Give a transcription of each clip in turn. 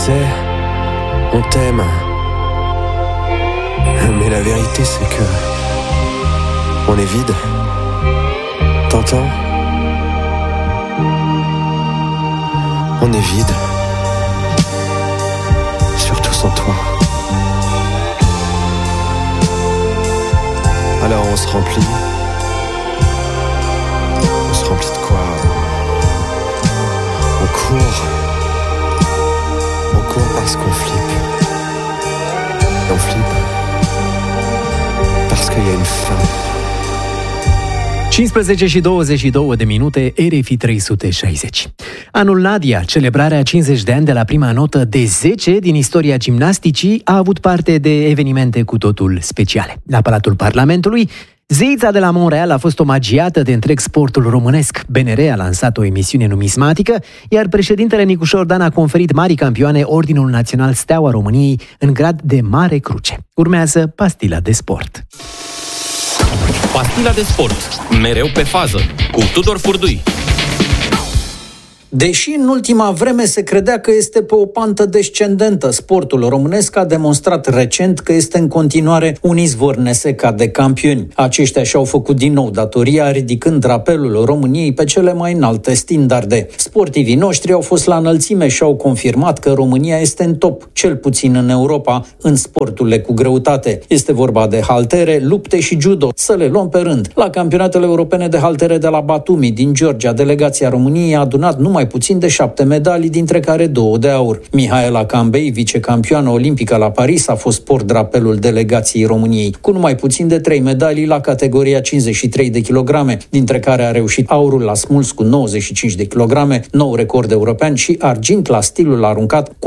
sais, on t'aime. Mais la vérité, c'est que on est vide. T'entends ? On est vide. Surtout sans toi. Alors on se remplit. On se remplit de quoi ? On court. On court parce qu'on flippe. Et on flippe parce qu'il y a une fin. 15 și 22 de minute, RFI 360. Anul Nadia, celebrarea 50 de ani de la prima notă de 10 din istoria gimnasticii, a avut parte de evenimente cu totul speciale. La Palatul Parlamentului, zeița de la Montreal a fost omagiată de întreg sportul românesc. BNR a lansat o emisiune numismatică, iar președintele Nicușor Dan a conferit marii campioane Ordinul Național Steaua României în grad de Mare Cruce. Urmează Pastila de Sport. Pastila de Sport, mereu pe fază, cu Tudor Furdui. Deși în ultima vreme se credea că este pe o pantă descendentă, sportul românesc a demonstrat recent că este în continuare un izvor nesecat de campioni. Aceștia și-au făcut din nou datoria, ridicând drapelul României pe cele mai înalte standarde. Sportivii noștri au fost la înălțime și au confirmat că România este în top, cel puțin în Europa, în sporturile cu greutate. Este vorba de haltere, lupte și judo. Să le luăm pe rând. La campionatele europene de haltere de la Batumi din Georgia, delegația României a adunat numai puțin de 7 medalii, dintre care 2 de aur. Mihaela Cambei, vicecampioană olimpică la Paris, a fost port-drapelul delegației României, cu numai puțin de 3 medalii la categoria 53 de kilograme, dintre care a reușit aurul la smuls cu 95 de kilograme, nou record european, și argint la stilul aruncat cu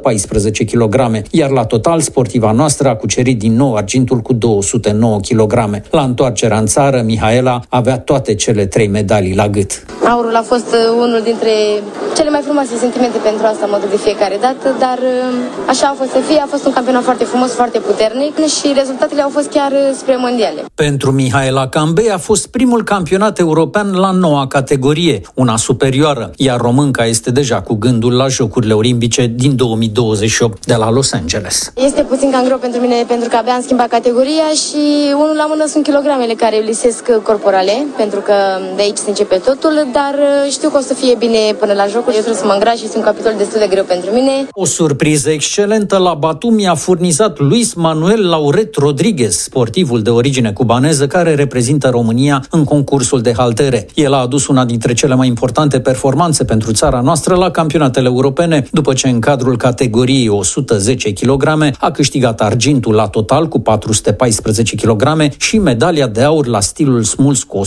114 kilograme, iar la total sportiva noastră a cucerit din nou argintul cu 209 kilograme. La întoarcerea în țară, Mihaela avea toate cele 3 medalii la gât. Aurul a fost unul dintre cele mai frumoase sentimente pentru asta, mă duc de fiecare dată, dar așa a fost să fie. A fost un campionat foarte frumos, foarte puternic și rezultatele au fost chiar spre mondiale. Pentru Mihaela Cambei a fost primul campionat european la noua categorie, una superioară, iar românca este deja cu gândul la Jocurile Olimpice din 2028 de la Los Angeles. Este puțin cam greu pentru mine, pentru că abia am schimbat categoria și unul la mână sunt kilogramele care lisesc corporale, pentru că de aici se începe totul, dar știu că o să fie bine până la jocuri. Eu trebuie să mă îngraș și este un capitol destul de greu pentru mine. O surpriză excelentă la Batumi a furnizat Luis Manuel Lauret Rodriguez, sportivul de origine cubaneză care reprezintă România în concursul de haltere. El a adus una dintre cele mai importante performanțe pentru țara noastră la campionatele europene, după ce în cadrul categoriei 110 kg a câștigat argintul la total cu 414 kg și medalia de aur la stilul smuls cu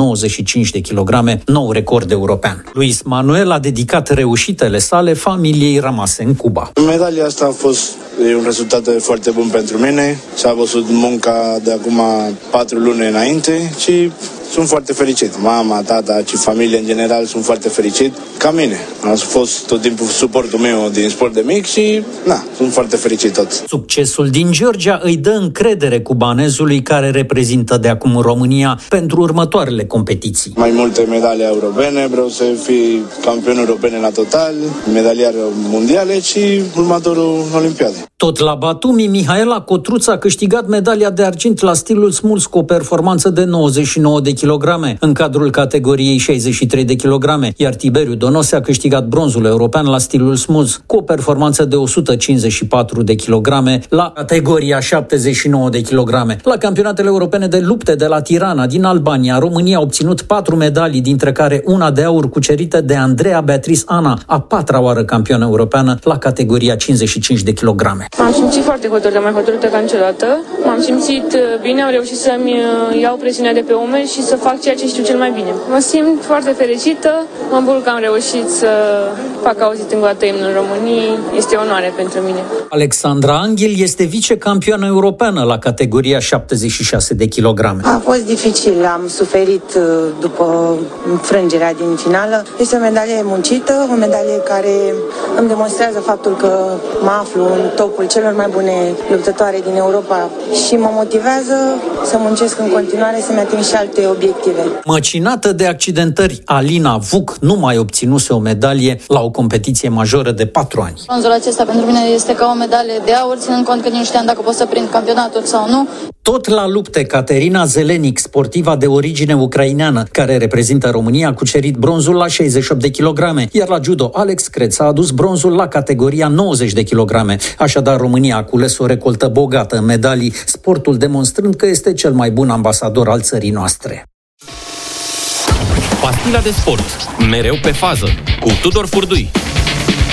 195 de kg, nou record european. Luis Manuel a dedicat reușitele sale familiei rămase în Cuba. Medalia asta a fost un rezultat foarte bun pentru mine. S-a văzut munca de acum 4 luni înainte și sunt foarte fericit. Mama, tata și familia în general sunt foarte fericit. Ca mine. A fost tot timpul suportul meu din sport de mic și sunt foarte fericit tot. Succesul din Georgia îi dă încredere cubanezului care reprezintă de acum România pentru următoarele competiții. Mai multe medalii europene, vreau să fiu campion european la total, medaliar mondiale și următorul olimpiade. Tot la Batumi, Mihaela Cotruț a câștigat medalia de argint la stilul smuls cu o performanță de 99 de kilograme în cadrul categoriei 63 de kilograme, iar Tiberiu Donose a câștigat bronzul european la stilul smuls cu o performanță de 154 de kilograme la categoria 79 de kilograme. La campionatele europene de lupte de la Tirana din Albania, România a obținut 4 medalii, dintre care una de aur cucerită de Andreea Beatriz Ana, a 4-a oară campioană europeană la categoria 55 de kilograme. M-am simțit foarte hotărâtă, mai hotărâtă ca niciodată. M-am simțit bine, am reușit să-mi iau presiunea de pe umeri și să fac ceea ce știu cel mai bine. Mă simt foarte fericită, mă bucur că am reușit să fac auzit încă o dată imnul României. Este o onoare pentru mine. Alexandra Anghel este vicecampioană europeană la categoria 76 de kilograme. A fost dificil, am suferit după înfrângerea din finală. Este o medalie muncită, o medalie care îmi demonstrează faptul că mă aflu în topul celor mai bune luptătoare din Europa și mă motivează să muncesc în continuare, să-mi ating și alte obiective. Măcinată de accidentări, Alina Vuc nu mai obținuse o medalie la o competiție majoră de 4 ani. Bronzul acesta pentru mine este ca o medalie de aur, ținând cont că nici nu știam dacă pot să prind campionatul sau nu. Tot la lupte, Caterina Zelenic, sportiva de origine ucraineană, care reprezintă România, a cucerit bronzul la 68 de kilograme, iar la judo, Alex Creț a adus bronzul la categoria 90 de kilograme. Așadar, România a cules o recoltă bogată în medalii, sportul demonstrând că este cel mai bun ambasador al țării noastre. Pastila de sport, mereu pe fază, cu Tudor Furdui.